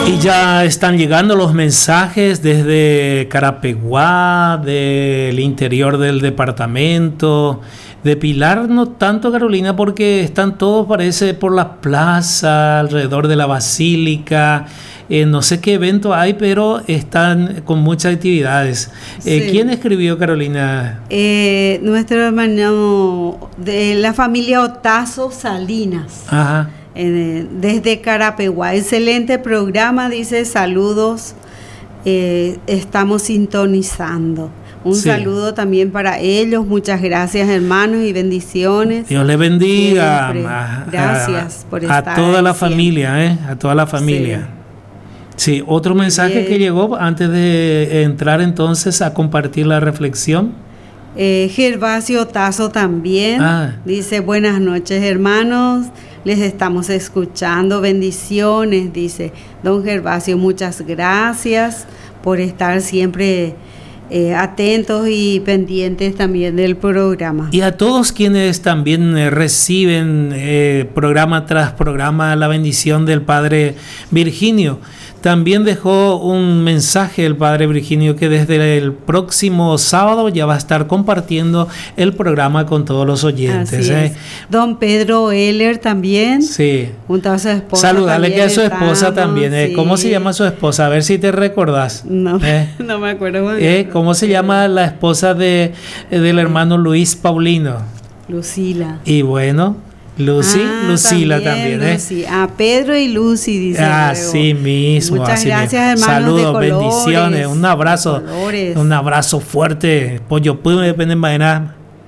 Y ya están llegando los mensajes desde Carapeguá, del interior del departamento, de Pilar no tanto, Carolina, porque están todos, parece, por la plaza, alrededor de la basílica. No sé qué evento hay, pero están con muchas actividades. Sí. ¿Quién escribió, Carolina? Nuestro hermano de la familia Otazo Salinas. Ajá. Desde Carapeguá. Excelente programa, dice, saludos. Estamos sintonizando. Un saludo también para ellos. Muchas gracias, hermanos, y bendiciones. Dios les bendiga. Gracias por estar. A toda la familia, a toda la familia. Sí, otro mensaje que llegó antes de entrar entonces a compartir la reflexión. Gervasio Tazo también dice: buenas noches, hermanos, les estamos escuchando, bendiciones, dice don Gervasio. Muchas gracias por estar siempre atentos y pendientes también del programa. Y a todos quienes también reciben programa tras programa la bendición del Padre Virginio. También dejó un mensaje el Padre Virginio que desde el próximo sábado ya va a estar compartiendo el programa con todos los oyentes. Don Pedro Heller también. Sí. Junto a su esposa. Saludale que a su esposa también. Sí. ¿Cómo se llama su esposa? A ver si te recordás. No, no me acuerdo. ¿Cómo se llama la esposa del hermano Luis Paulino? Lucila. Y bueno, Lucila también. Lucy. Pedro y Lucy, dice. Así mismo. Muchas así gracias, mismo. hermanos. Saludos, de colores, bendiciones, un abrazo fuerte. Pollo pudo depender de.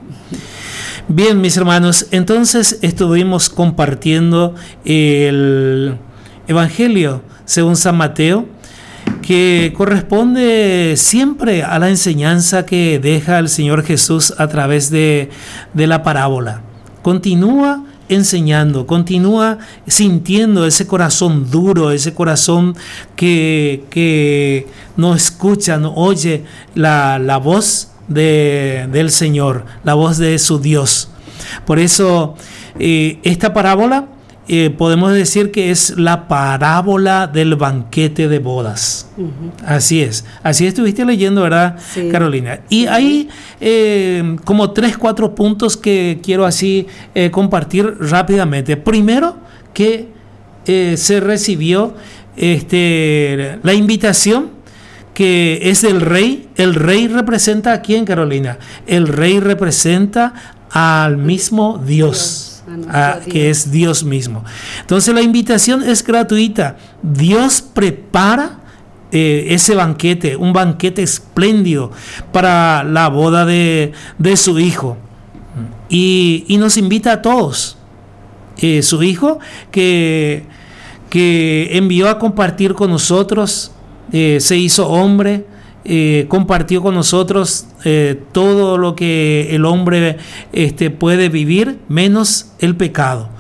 Bien, mis hermanos, entonces estuvimos compartiendo el Evangelio según San Mateo, que corresponde siempre a la enseñanza que deja el Señor Jesús a través de la parábola. Continúa enseñando, continúa sintiendo ese corazón duro, ese corazón que no escucha, no oye la voz del Señor, la voz de su Dios. Por eso esta parábola podemos decir que es la parábola del banquete de bodas. Uh-huh. Así estuviste leyendo, ¿verdad, sí, Carolina? Y hay como 3-4 puntos que quiero así compartir rápidamente. Primero, que se recibió la invitación que es del rey. El rey representa ¿a quién, Carolina? El rey representa al mismo Dios. Que es Dios mismo. Entonces la invitación es gratuita. Dios prepara ese banquete, un banquete espléndido para la boda de su hijo, y nos invita a todos. Su hijo que envió a compartir con nosotros, se hizo hombre, compartió con nosotros todo lo que el hombre puede vivir, menos el pecado.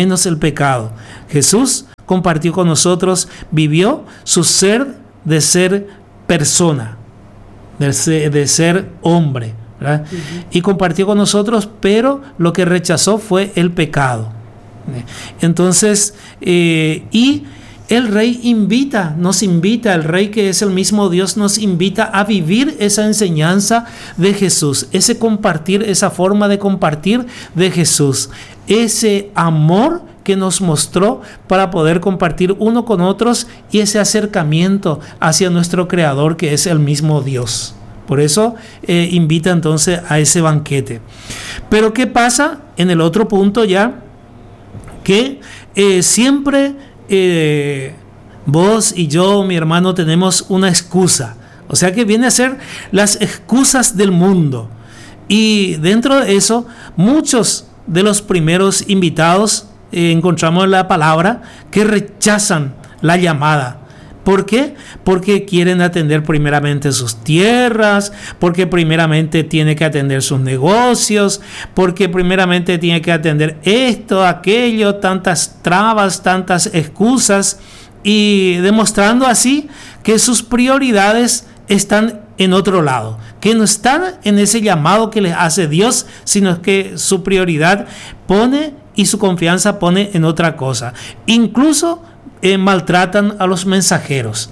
Jesús compartió con nosotros, vivió su ser de ser persona, de ser hombre, ¿verdad? Uh-huh. Y compartió con nosotros, pero lo que rechazó fue el pecado. Entonces, y el rey nos invita, el rey que es el mismo Dios nos invita a vivir esa enseñanza de Jesús, ese compartir, esa forma de compartir de Jesús, ese amor que nos mostró para poder compartir uno con otros y ese acercamiento hacia nuestro Creador que es el mismo Dios. Por eso invita entonces a ese banquete. Pero ¿qué pasa en el otro punto ya? Que siempre vos y yo, mi hermano, tenemos una excusa. O sea que viene a ser las excusas del mundo. Y dentro de eso, muchos de los primeros invitados encontramos en la palabra que rechazan la llamada. ¿Por qué? Porque quieren atender primeramente sus tierras, porque primeramente tiene que atender sus negocios, porque primeramente tiene que atender esto, aquello, tantas trabas, tantas excusas, y demostrando así que sus prioridades están en otro lado, que no están en ese llamado que les hace Dios, sino que su prioridad pone y su confianza pone en otra cosa. Incluso maltratan a los mensajeros.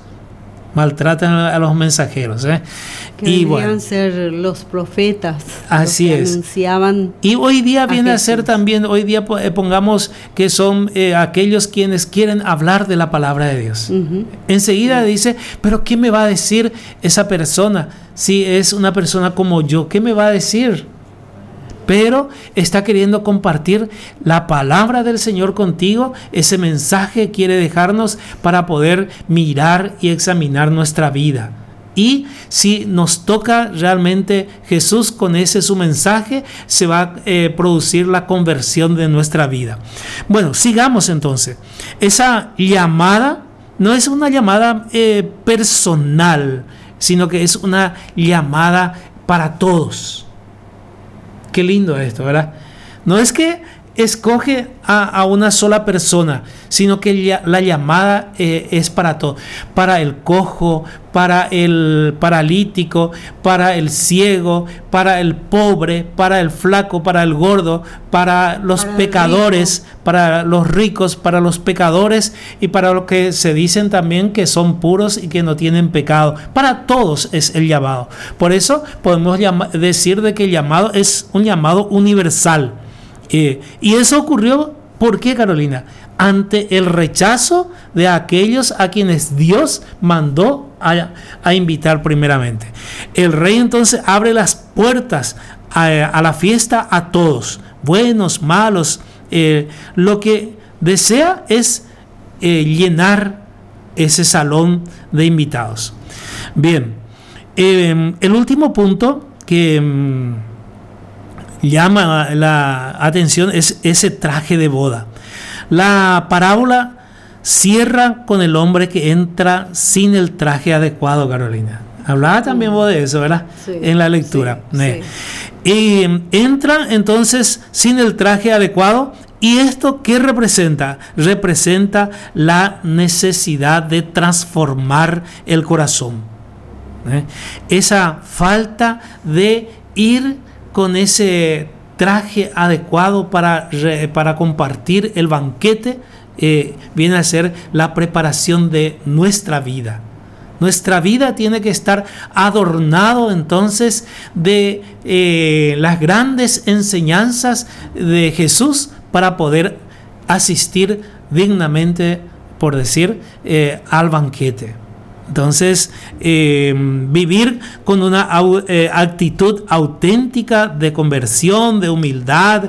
Que y deberían ser los profetas. Así los que es. Anunciaban y hoy día viene a ser también, hoy día pongamos que son aquellos quienes quieren hablar de la palabra de Dios. Enseguida dice, pero ¿qué me va a decir esa persona? Si es una persona como yo, ¿qué me va a decir? Pero está queriendo compartir la palabra del Señor contigo. Ese mensaje quiere dejarnos para poder mirar y examinar nuestra vida. Y si nos toca realmente Jesús con ese su mensaje, se va a producir la conversión de nuestra vida. Bueno, sigamos entonces. Esa llamada no es una llamada personal, sino que es una llamada para todos. Qué lindo esto, ¿verdad? No es que escoge a una sola persona, sino que la llamada es para todos. Para el cojo, para el paralítico, para el ciego, para el pobre, para el flaco, para el gordo, para los pecadores, para los ricos, para los pecadores y para los que se dicen también que son puros y que no tienen pecado. Para todos es el llamado. Por eso podemos decir de que el llamado es un llamado universal. Y eso ocurrió, ¿por qué, Carolina? Ante el rechazo de aquellos a quienes Dios mandó a invitar primeramente. El rey entonces abre las puertas a la fiesta a todos, buenos, malos. Lo que desea es llenar ese salón de invitados. Bien, el último punto que llama la atención es ese traje de boda. La parábola cierra con el hombre que entra sin el traje adecuado, Carolina. Hablaba también vos de eso, ¿verdad? Sí, en la lectura. Sí. Y entra entonces sin el traje adecuado. ¿Y esto qué representa? Representa la necesidad de transformar el corazón. Esa falta de ir con ese traje adecuado para compartir el banquete, viene a ser la preparación de nuestra vida. Nuestra vida tiene que estar adornado entonces de las grandes enseñanzas de Jesús para poder asistir dignamente, por decir, al banquete. Entonces, vivir con una actitud auténtica de conversión, de humildad,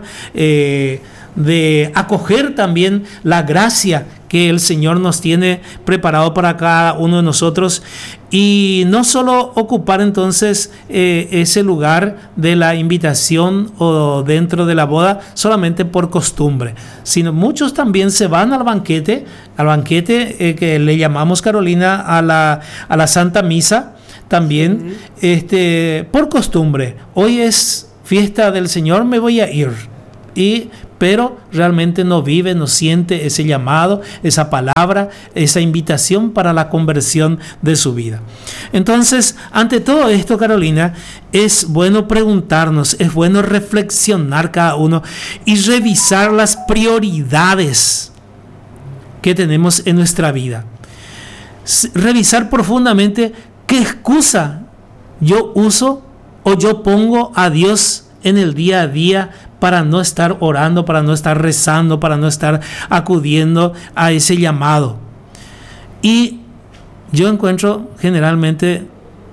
de acoger también la gracia que el Señor nos tiene preparado para cada uno de nosotros, y no solo ocupar entonces ese lugar de la invitación o dentro de la boda solamente por costumbre, sino muchos también se van al banquete que le llamamos, Carolina, a la Santa Misa también, por costumbre. Hoy es fiesta del Señor, me voy a ir. Pero realmente no vive, no siente ese llamado, esa palabra, esa invitación para la conversión de su vida. Entonces, ante todo esto, Carolina, es bueno preguntarnos, es bueno reflexionar cada uno y revisar las prioridades que tenemos en nuestra vida. Revisar profundamente qué excusa yo uso o yo pongo a Dios en el día a día para no estar orando, para no estar rezando, para no estar acudiendo a ese llamado. Y yo encuentro generalmente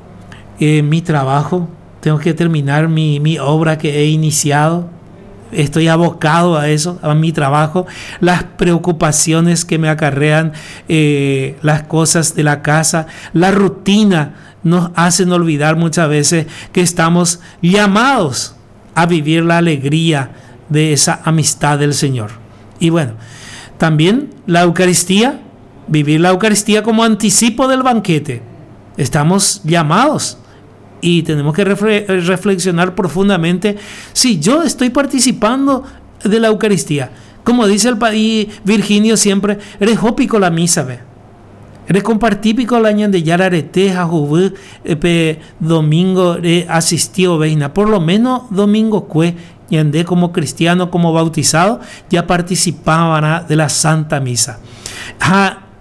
mi trabajo, tengo que terminar mi obra que he iniciado, estoy abocado a eso, a mi trabajo, las preocupaciones que me acarrean, las cosas de la casa, la rutina nos hacen olvidar muchas veces que estamos llamados a vivir la alegría de esa amistad del Señor. Y bueno, también la Eucaristía, vivir la Eucaristía como anticipo del banquete. Estamos llamados y tenemos que reflexionar profundamente si yo estoy participando de la Eucaristía. Como dice el padre Virginio siempre, eres hópico la misa, ve. Eres compartípico la año de yararete a juvu domingo asistió veina. Por lo menos domingo cue yandé como cristiano, como bautizado, ya participaban de la Santa Misa.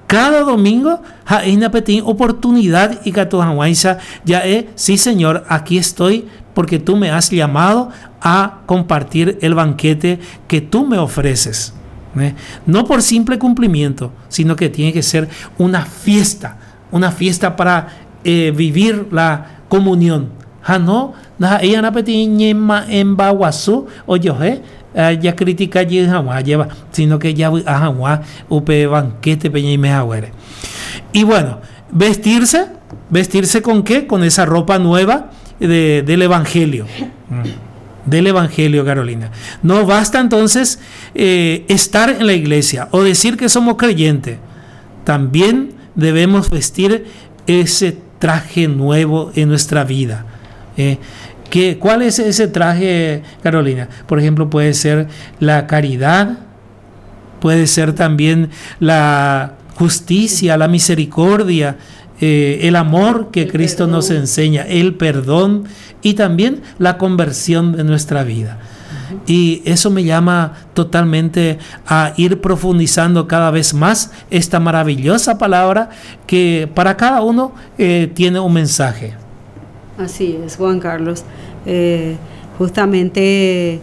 cada domingo hay una pequeña oportunidad y que tu ya es, sí Señor, aquí estoy porque tú me has llamado a compartir el banquete que tú me ofreces. No por simple cumplimiento, sino que tiene que ser una fiesta para vivir la comunión. No, ella una pequeña en Baguazú, oye, ya critica allí lleva, sino que ya upe banquete peña y mejahuere. Y bueno, vestirse con qué, con esa ropa nueva del Evangelio. Del Evangelio, Carolina. No basta entonces estar en la iglesia o decir que somos creyentes. También debemos vestir ese traje nuevo en nuestra vida. ¿Cuál es ese traje, Carolina? Por ejemplo, puede ser la caridad, puede ser también la justicia, la misericordia, el amor que Cristo nos enseña, el perdón y también la conversión de nuestra vida. Y eso me llama totalmente a ir profundizando cada vez más esta maravillosa palabra que para cada uno tiene un mensaje. Así es, Juan Carlos. Justamente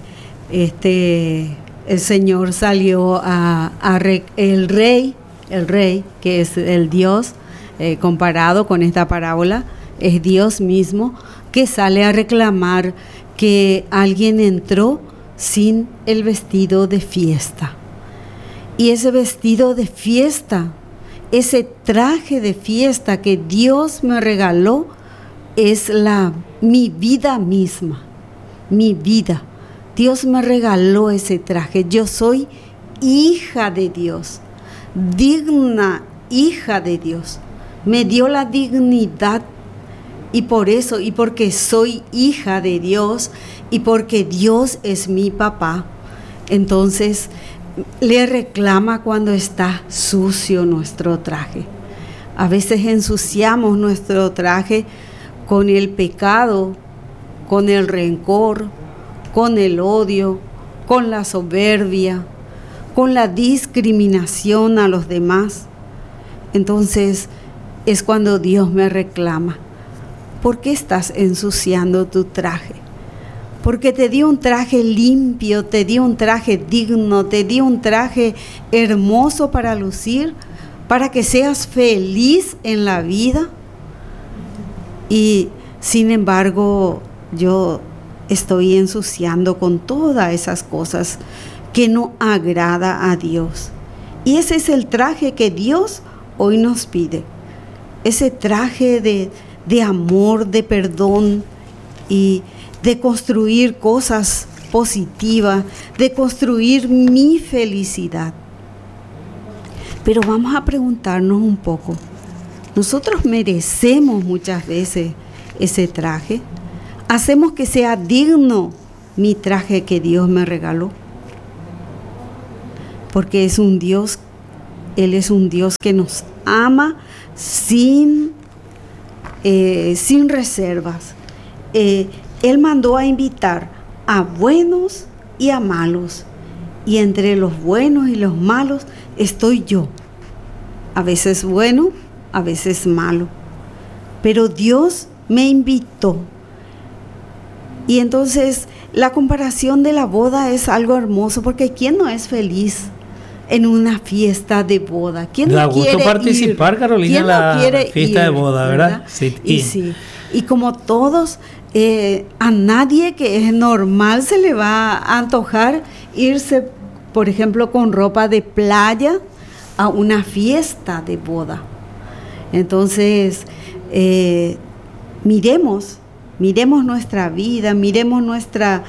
el Señor salió el rey, que es el Dios, comparado con esta parábola, es Dios mismo, que sale a reclamar que alguien entró sin el vestido de fiesta. Y ese vestido de fiesta, ese traje de fiesta que Dios me regaló, es mi vida misma, mi vida. Dios me regaló ese traje. Yo soy hija de Dios, digna hija de Dios. Me dio la dignidad y por eso, y porque soy hija de Dios y porque Dios es mi papá, entonces le reclama cuando está sucio nuestro traje. A veces ensuciamos nuestro traje con el pecado, con el rencor, con el odio, con la soberbia, con la discriminación a los demás. Entonces es cuando Dios me reclama: ¿por qué estás ensuciando tu traje? Porque te dio un traje limpio, te dio un traje digno, te dio un traje hermoso para lucir, para que seas feliz en la vida. Y sin embargo, yo estoy ensuciando con todas esas cosas que no agrada a Dios. Y ese es el traje que Dios hoy nos pide. Ese traje de amor, de perdón y de construir cosas positivas, de construir mi felicidad. Pero vamos a preguntarnos un poco. Nosotros merecemos muchas veces ese traje. Hacemos que sea digno mi traje que Dios me regaló. Porque es un Dios, Él es un Dios que nos ama sin reservas. Él mandó a invitar a buenos y a malos. Y entre los buenos y los malos estoy yo. A veces bueno, a veces malo. Pero Dios me invitó. Y entonces la comparación de la boda es algo hermoso, porque ¿quién no es feliz en una fiesta de boda? ¿Quién no quiere participar, ir? Carolina, en la fiesta de boda, ¿verdad? Sí. Y como todos, a nadie que es normal se le va a antojar irse, por ejemplo, con ropa de playa a una fiesta de boda. Entonces, miremos nuestra vida, miremos nuestra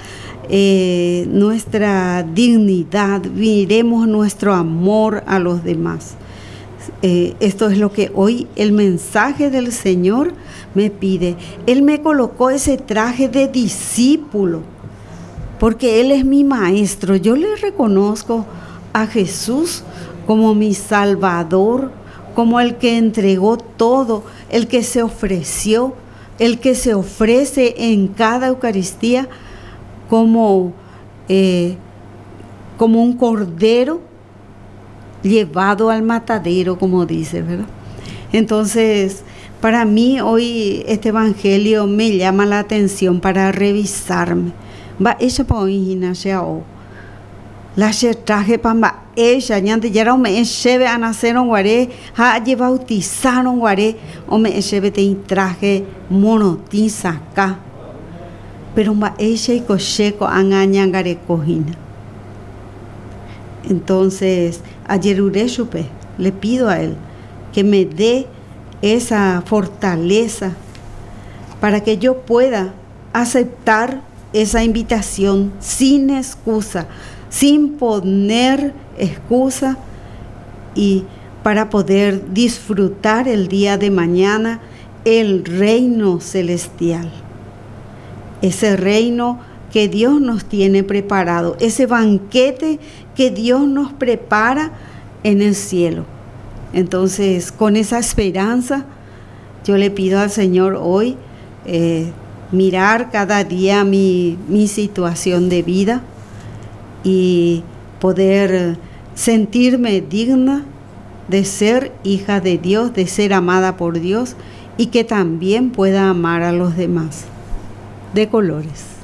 dignidad, miremos nuestro amor a los demás. Esto es lo que hoy el mensaje del Señor me pide. Él me colocó ese traje de discípulo, porque Él es mi maestro. Yo le reconozco a Jesús como mi Salvador, como el que entregó todo, el que se ofreció, el que se ofrece en cada Eucaristía como un cordero llevado al matadero, como dice, ¿verdad? Entonces, para mí hoy este evangelio me llama la atención para revisarme. Va ella pa hoy nació. La traje pamba ella ñante ya me lleve a nacer un guaré, ha llevado bautizar un guaré, o me lleve te traje mono tiza acá. Pero va ella y cocheco angañangare cojina. Entonces, ayer Ureshupe, le pido a él que me dé esa fortaleza para que yo pueda aceptar esa invitación sin excusa, sin poner excusa, y para poder disfrutar el día de mañana el reino celestial, ese reino que Dios nos tiene preparado, ese banquete que Dios nos prepara en el cielo. Entonces, con esa esperanza, yo le pido al Señor hoy mirar cada día mi situación de vida y poder sentirme digna de ser hija de Dios, de ser amada por Dios, y que también pueda amar a los demás de colores.